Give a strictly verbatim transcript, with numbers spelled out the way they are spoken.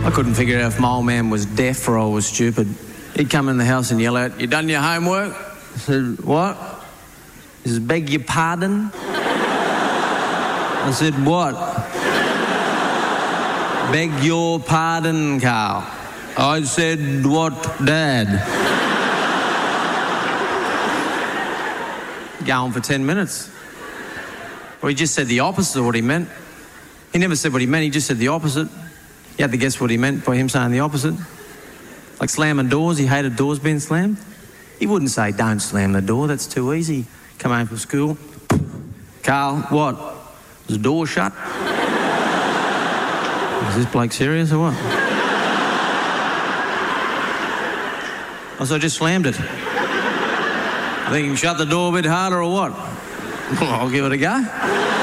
I couldn't figure out if my old man was deaf or I was stupid. He'd come in the house and yell out, "You done your homework?" I said, "What?" He says, "Beg your pardon?" I said, "What?" "Beg your pardon, Carl." I said, "What, Dad?" Go on for ten minutes. Well, he just said the opposite of what he meant. He never said what he meant, he just said the opposite. You had to guess what he meant by him saying the opposite. Like slamming doors, he hated doors being slammed. He wouldn't say, "Don't slam the door, that's too easy." Come home from school. "Carl, what? Was the door shut?" Is this bloke serious or what? I said, "I just slammed it." "I think you can shut the door a bit harder or what?" "I'll give it a go."